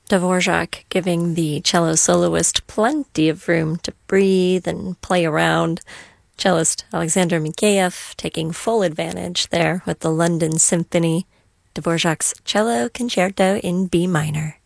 Dvorak giving the cello soloist plenty of room to breathe and play around. Cellist Alexander Mikheyev taking full advantage there with the London Symphony, Dvorak's Cello Concerto in B minor.